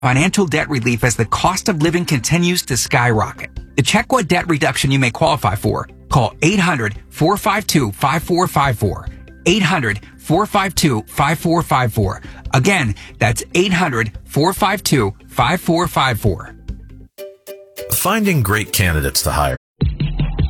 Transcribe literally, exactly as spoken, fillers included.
financial debt relief as the cost of living continues to skyrocket. To check what debt reduction you may qualify for, call eight hundred, four five two, five four five four. eight hundred, four five two, five four five four. Again, that's eight hundred, four five two, five four five four. Finding great candidates to hire